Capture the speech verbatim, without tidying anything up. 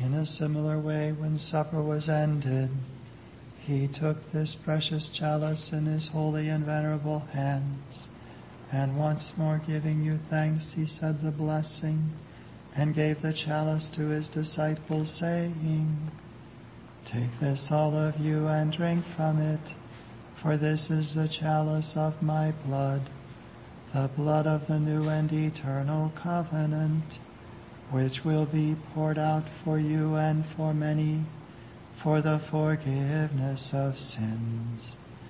In a similar way, when supper was ended, he took this precious chalice in his holy and venerable hands, and once more giving you thanks, he said the blessing, and gave the chalice to his disciples, saying, "Take this, all of you, and drink from it, for this is the chalice of my blood, the blood of the new and eternal covenant, which will be poured out for you and for many for the forgiveness of sins.